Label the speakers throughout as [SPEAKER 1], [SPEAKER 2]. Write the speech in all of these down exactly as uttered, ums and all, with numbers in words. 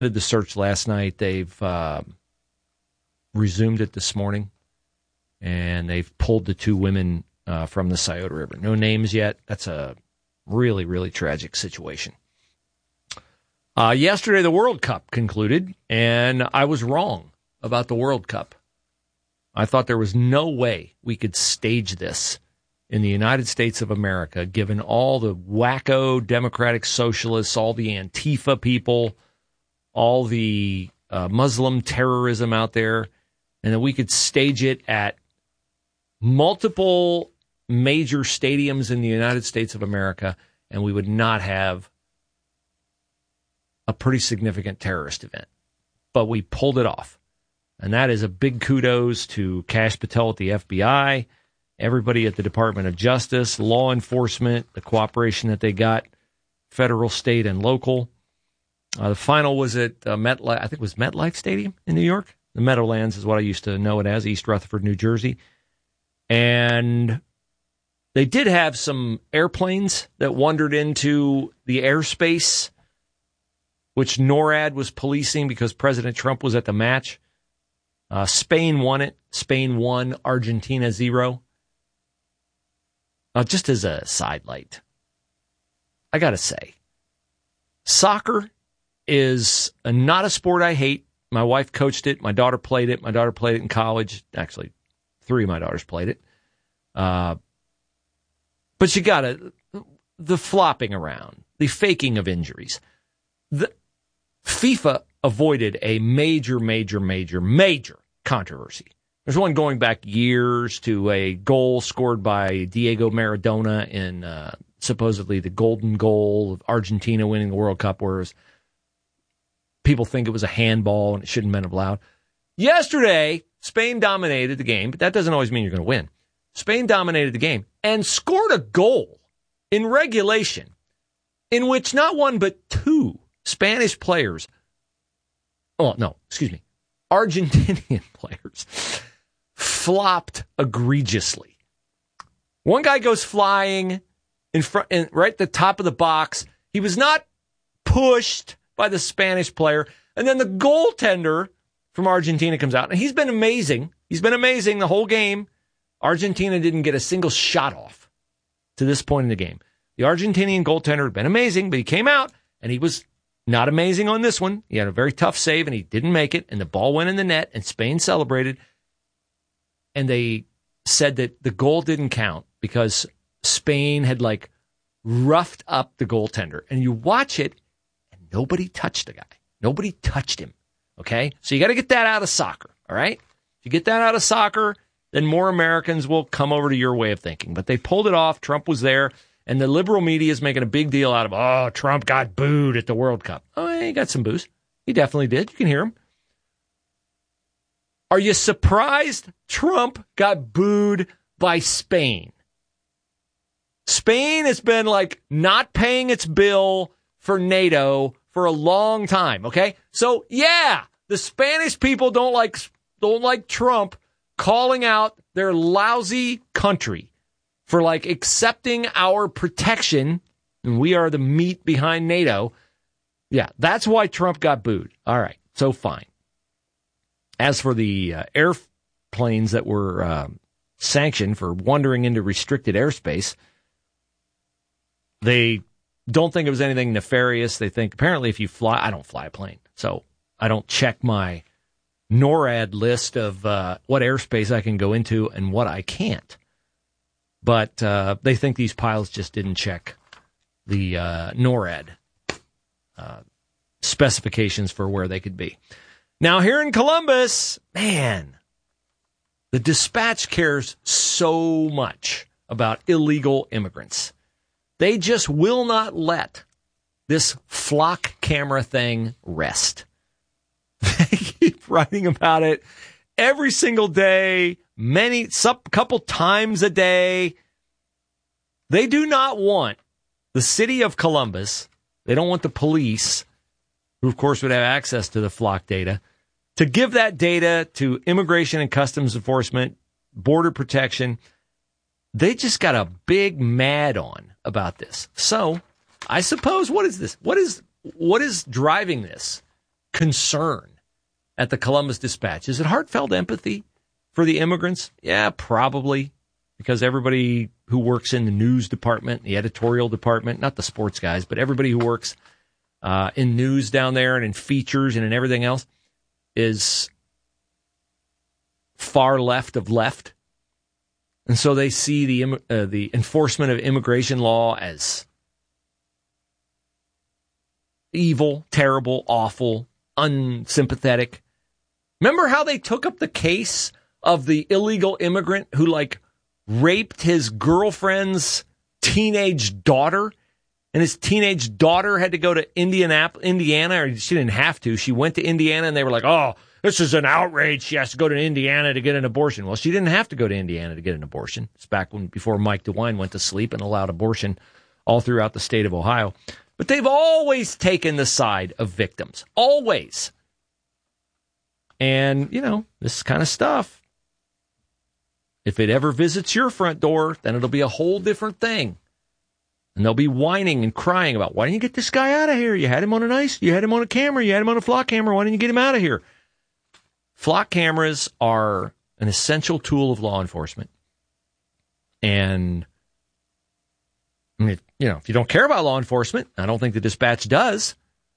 [SPEAKER 1] did the search last night. They've uh, resumed it this morning, and they've pulled the two women uh, from the Scioto River. No names yet. That's a really, really tragic situation. Uh, yesterday, the World Cup concluded, and I was wrong about the World Cup. I thought there was no way we could stage this in the United States of America, given all the wacko democratic socialists, all the Antifa people, all the uh, Muslim terrorism out there, and that we could stage it at multiple major stadiums in the United States of America, and we would not have a pretty significant terrorist event. But we pulled it off. And that is a big kudos to Kash Patel at the F B I, everybody at the Department of Justice, law enforcement, the cooperation that they got, federal, state, and local. Uh, the final was at uh, MetLife, I think it was MetLife Stadium in New York. The Meadowlands is what I used to know it as, East Rutherford, New Jersey. And they did have some airplanes that wandered into the airspace, which NORAD was policing because President Trump was at the match. Uh, Spain won it. Spain won, Argentina zero. Uh, just as a sidelight, I got to say, soccer is a, not a sport I hate. My wife coached it. My daughter played it. My daughter played it in college. Actually, three of my daughters played it. Uh, but you got to, the flopping around, the faking of injuries. The FIFA avoided a major, major, major, major controversy. There's one going back years to a goal scored by Diego Maradona in uh, supposedly the golden goal of Argentina winning the World Cup, whereas people think it was a handball and it shouldn't have been allowed. Yesterday, Spain dominated the game, but that doesn't always mean you're going to win. Spain dominated the game and scored a goal in regulation in which not one but two Spanish players, oh, no, excuse me, Argentinian players flopped egregiously. One guy goes flying in front, in, right at the top of the box. He was not pushed by the Spanish player. And then the goaltender from Argentina comes out. And he's been amazing. He's been amazing the whole game. Argentina didn't get a single shot off to this point in the game. The Argentinian goaltender had been amazing, but he came out and he was not amazing on this one. He had a very tough save and he didn't make it. And the ball went in the net and Spain celebrated. And they said that the goal didn't count because Spain had like roughed up the goaltender. And you watch it and nobody touched the guy. Nobody touched him. Okay. So you got to get that out of soccer. All right. If you get that out of soccer, then more Americans will come over to your way of thinking. But they pulled it off. Trump was there. And the liberal media is making a big deal out of, oh, Trump got booed at the World Cup. Oh, he got some boos. He definitely did. You can hear him. Are you surprised Trump got booed by Spain? Spain has been like not paying its bill for NATO for a long time, okay? So, yeah, the Spanish people don't like don't like Trump calling out their lousy country for like accepting our protection, and we are the meat behind NATO. Yeah, that's why Trump got booed. All right, so fine. As for the uh, airplanes that were uh, sanctioned for wandering into restricted airspace, they don't think it was anything nefarious. They think apparently if you fly, I don't fly a plane, so I don't check my NORAD list of uh, what airspace I can go into and what I can't. But uh, they think these pilots just didn't check the uh, NORAD uh, specifications for where they could be. Now, here in Columbus, man, the Dispatch cares so much about illegal immigrants. They just will not let this flock camera thing rest. They keep writing about it every single day, many, some couple times a day. They do not want the city of Columbus, they don't want the police, who of course would have access to the flock data, to give that data to Immigration and Customs Enforcement, Border Protection. They just got a big mad on about this. So I suppose, what is this? What is what is driving this? concern at the Columbus Dispatch. Is it heartfelt empathy for the immigrants? Yeah, probably, because everybody who works in the news department, the editorial department, not the sports guys, but everybody who works uh, in news down there and in features and in everything else is far left of left. And so they see the uh, the enforcement of immigration law as evil, terrible, awful, unsympathetic. Remember how they took up the case of the illegal immigrant who, like, raped his girlfriend's teenage daughter? And his teenage daughter had to go to Indianapolis, Indiana, or she didn't have to. She went to Indiana, and they were like, oh, this is an outrage. She has to go to Indiana to get an abortion. Well, she didn't have to go to Indiana to get an abortion. It's back when before Mike DeWine went to sleep and allowed abortion all throughout the state of Ohio. But they've always taken the side of victims. Always. And, you know, this kind of stuff, if it ever visits your front door, then it'll be a whole different thing. And they'll be whining and crying about, why didn't you get this guy out of here? You had him on an ice, you had him on a camera, you had him on a flock camera. Why didn't you get him out of here? Flock cameras are an essential tool of law enforcement. And, I mean, you know, if you don't care about law enforcement, I don't think the Dispatch does.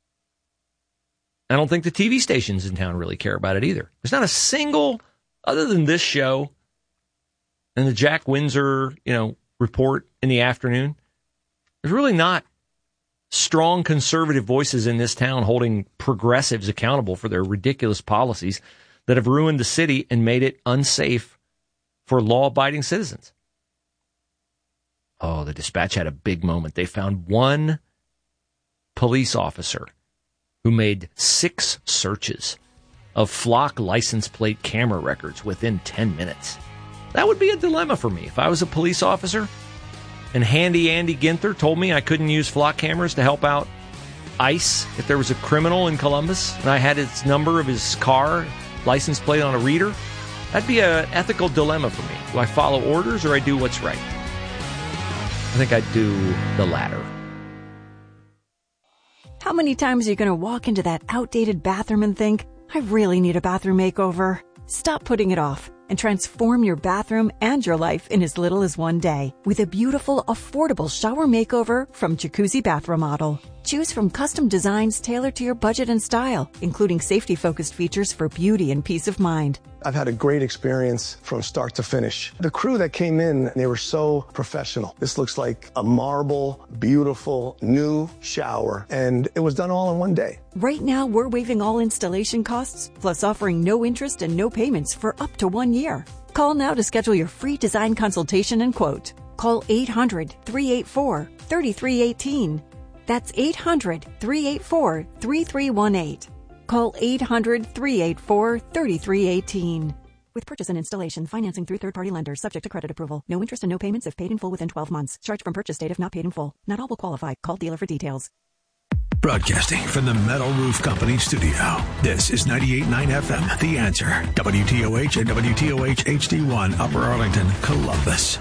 [SPEAKER 1] I don't think the T V stations in town really care about it either. There's not a single, other than this show and the Jack Windsor, you know, report in the afternoon, there's really not strong conservative voices in this town holding progressives accountable for their ridiculous policies that have ruined the city and made it unsafe for law-abiding citizens. Oh, the Dispatch had a big moment. They found one police officer who made six searches of Flock license plate camera records within ten minutes. That would be a dilemma for me. If I was a police officer and Handy Andy Ginther told me I couldn't use Flock cameras to help out ICE if there was a criminal in Columbus and I had his number of his car license plate on a reader, that'd be an ethical dilemma for me. Do I follow orders or I do what's right? I think I'd do the latter.
[SPEAKER 2] How many times are you going to walk into that outdated bathroom and think, I really need a bathroom makeover? Stop putting it off and transform your bathroom and your life in as little as one day with a beautiful, affordable shower makeover from Jacuzzi Bath Remodel. Choose from custom designs tailored to your budget and style, including safety-focused features for beauty and peace of mind.
[SPEAKER 3] I've had a great experience from start to finish. The crew that came in, they were so professional. This looks like a marble, beautiful, new shower, and it was done all in one day.
[SPEAKER 2] Right now, we're waiving all installation costs, plus offering no interest and no payments for up to one year. Call now to schedule your free design consultation and quote. Call eight hundred, three eight four, three three one eight. That's eight hundred, three eight four, three three one eight. Call eight hundred, three eight four, three three one eight. With purchase and installation, financing through third-party lenders, subject to credit approval. No interest and no payments if paid in full within twelve months. Charge from purchase date if not paid in full. Not all will qualify. Call dealer for details.
[SPEAKER 4] Broadcasting from the Metal Roof Company studio. This is ninety-eight point nine F M, The Answer. W T O H and W T O H H D one, Upper Arlington, Columbus.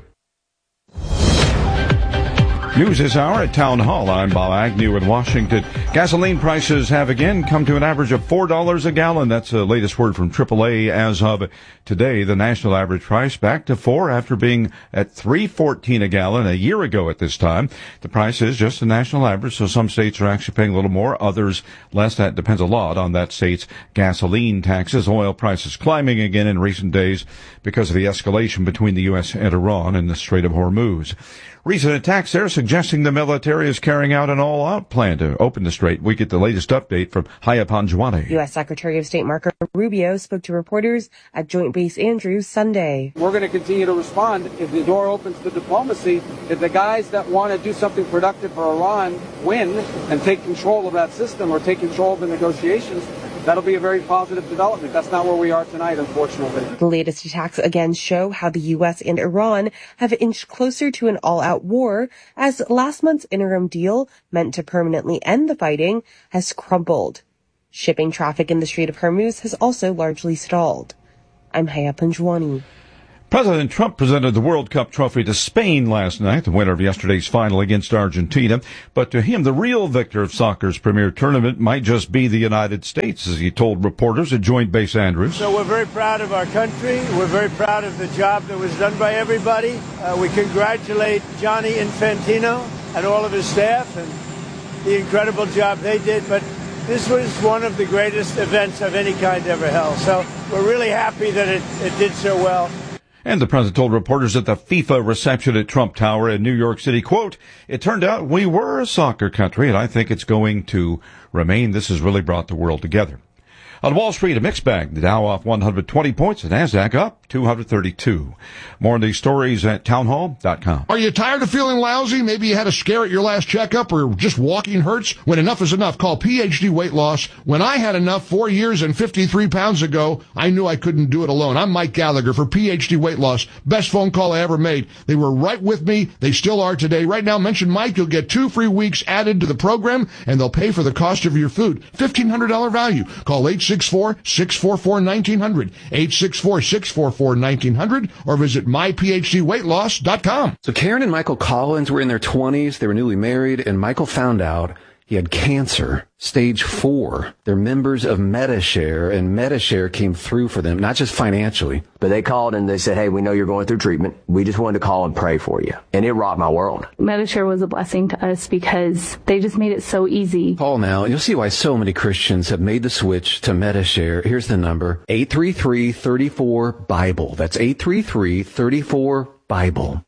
[SPEAKER 5] News this hour at Town Hall. I'm Bob Agnew in Washington. Gasoline prices have again come to an average of four dollars a gallon. That's the latest word from triple A as of today. The national average price back to four after being at three fourteen a gallon a year ago at this time. The price is just the national average, so some states are actually paying a little more, others less. That depends a lot on that state's gasoline taxes. Oil prices climbing again in recent days because of the escalation between the U S and Iran in the Strait of Hormuz. Recent attacks there suggesting the military is carrying out an all-out plan to open the strait. We get the latest update from Haya Panjwani.
[SPEAKER 6] U S Secretary of State Marco Rubio spoke to reporters at Joint Base Andrews Sunday.
[SPEAKER 7] We're going to continue to respond if the door opens to diplomacy. If the guys that want to do something productive for Iran win and take control of that system or take control of the negotiations, that'll be a very positive development. That's not where we are tonight, unfortunately.
[SPEAKER 6] The latest attacks again show how the U S and Iran have inched closer to an all-out war, as last month's interim deal, meant to permanently end the fighting, has crumbled. Shipping traffic in the Strait of Hormuz has also largely stalled. I'm Haya Panjwani.
[SPEAKER 5] President Trump presented the World Cup trophy to Spain last night, the winner of yesterday's final against Argentina. But to him, the real victor of soccer's premier tournament might just be the United States, as he told reporters at Joint Base Andrews.
[SPEAKER 8] So we're very proud of our country. We're very proud of the job that was done by everybody. Uh, we congratulate Johnny Infantino and all of his staff and the incredible job they did. But this was one of the greatest events of any kind ever held. So we're really happy that it, it did so well.
[SPEAKER 5] And the president told reporters at the FIFA reception at Trump Tower in New York City, quote, "It turned out we were a soccer country, and I think it's going to remain. This has really brought the world together." On Wall Street, a mixed bag. The Dow off one hundred twenty points, the Nasdaq up two hundred thirty-two. More on these stories at townhall dot com.
[SPEAKER 9] Are you tired of feeling lousy? Maybe you had a scare at your last checkup or just walking hurts? When enough is enough, call P H D Weight Loss. When I had enough four years and fifty-three pounds ago, I knew I couldn't do it alone. I'm Mike Gallagher for P H D Weight Loss. Best phone call I ever made. They were right with me. They still are today. Right now, mention Mike. You'll get two free weeks added to the program, and they'll pay for the cost of your food. fifteen hundred dollars value. Call eight six four, six four four, one nine zero zero, eight six four, six four four, one nine zero zero, or visit my p h d weight loss dot com.
[SPEAKER 10] So Karen and Michael Collins were in their twenties. They were newly married, and Michael found out he had cancer, stage four. They're members of MediShare, and MediShare came through for them, not just financially.
[SPEAKER 11] But they called and they said, hey, we know you're going through treatment. We just wanted to call and pray for you. And it rocked my world.
[SPEAKER 12] MediShare was a blessing to us because they just made it so easy.
[SPEAKER 10] Call now. You'll see why so many Christians have made the switch to MediShare. Here's the number, eight three three, three four, BIBLE. That's eight three three, three four, BIBLE.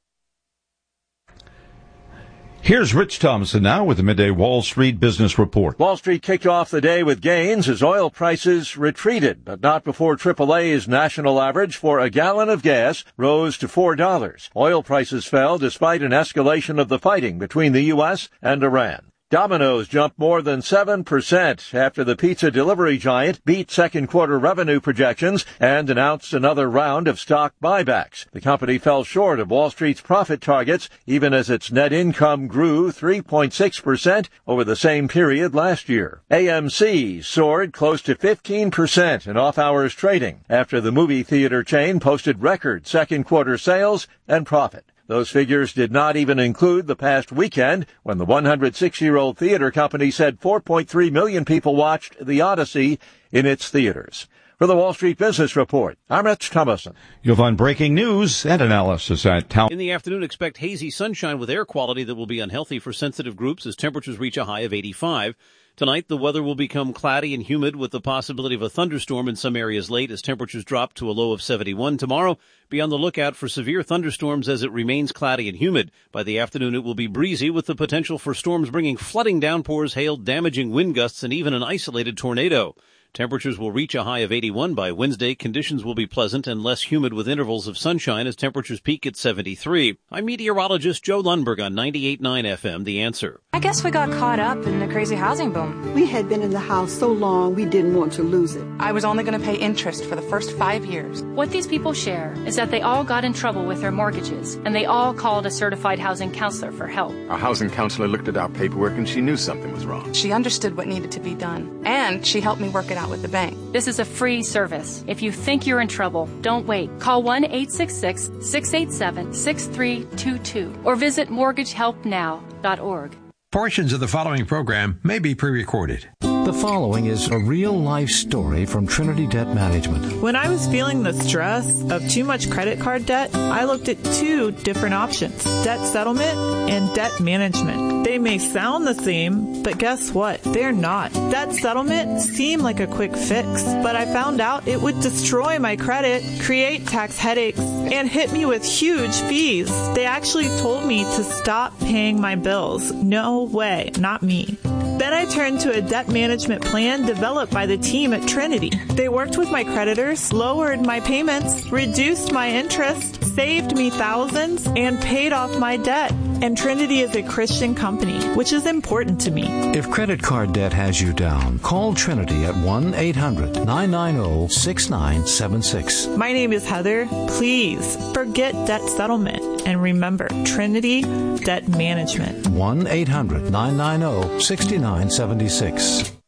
[SPEAKER 5] Here's Rich Thompson now with the Midday Wall Street Business Report.
[SPEAKER 13] Wall Street kicked off the day with gains as oil prices retreated, but not before triple A's national average for a gallon of gas rose to four dollars. Oil prices fell despite an escalation of the fighting between the U S and Iran. Domino's jumped more than seven percent after the pizza delivery giant beat second quarter revenue projections and announced another round of stock buybacks. The company fell short of Wall Street's profit targets, even as its net income grew three point six percent over the same period last year. A M C soared close to fifteen percent in off-hours trading after the movie theater chain posted record second quarter sales and profit. Those figures did not even include the past weekend when the one hundred six-year-old theater company said four point three million people watched The Odyssey in its theaters. For the Wall Street Business Report, I'm Rich Thompson.
[SPEAKER 5] You'll find breaking news and analysis at Town.
[SPEAKER 14] In the afternoon, expect hazy sunshine with air quality that will be unhealthy for sensitive groups as temperatures reach a high of eighty-five. Tonight, the weather will become cloudy and humid with the possibility of a thunderstorm in some areas late as temperatures drop to a low of seventy-one. Tomorrow, be on the lookout for severe thunderstorms as it remains cloudy and humid. By the afternoon, it will be breezy with the potential for storms bringing flooding downpours, hail, damaging wind gusts, and even an isolated tornado. Temperatures will reach a high of eighty-one by Wednesday. Conditions will be pleasant and less humid with intervals of sunshine as temperatures peak at seventy-three. I'm meteorologist Joe Lundberg on ninety-eight point nine F M, The Answer.
[SPEAKER 15] I guess we got caught up in the crazy housing boom.
[SPEAKER 16] We had been in the house so long we didn't want to lose it.
[SPEAKER 17] I was only going to pay interest for the first five years.
[SPEAKER 18] What these people share is that they all got in trouble with their mortgages, and they all called a certified housing counselor for help.
[SPEAKER 19] Our housing counselor looked at our paperwork and she knew something was wrong.
[SPEAKER 17] She understood what needed to be done, and she helped me work it out with the bank.
[SPEAKER 18] This is a free service. If you think you're in trouble, don't wait. Call one eight six six, six eight seven, six three two two or visit mortgage help now dot org.
[SPEAKER 20] Portions of the following program may be pre-recorded.
[SPEAKER 21] The following is a real-life story from Trinity Debt Management.
[SPEAKER 22] When I was feeling the stress of too much credit card debt, I looked at two different options, debt settlement and debt management. They may sound the same, but guess what? They're not. Debt settlement seemed like a quick fix, but I found out it would destroy my credit, create tax headaches, and hit me with huge fees. They actually told me to stop paying my bills. No way, not me. Then I turned to a debt management plan developed by the team at Trinity. They worked with my creditors, lowered my payments, reduced my interest, saved me thousands, and paid off my debt. And Trinity is a Christian company, which is important to me.
[SPEAKER 21] If credit card debt has you down, call Trinity at one eight hundred, nine nine zero, six nine seven six.
[SPEAKER 22] My name is Heather. Please forget debt settlement and remember Trinity Debt Management.
[SPEAKER 21] one eight hundred, nine nine zero, six nine seven six.